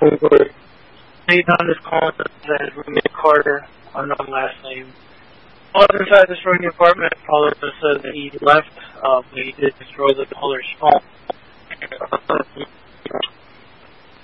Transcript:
over. Stayed on this call that his roommate Carter, unknown last name, was inside this rooming apartment. Paula said that he left, but he did destroy the Polar's phone.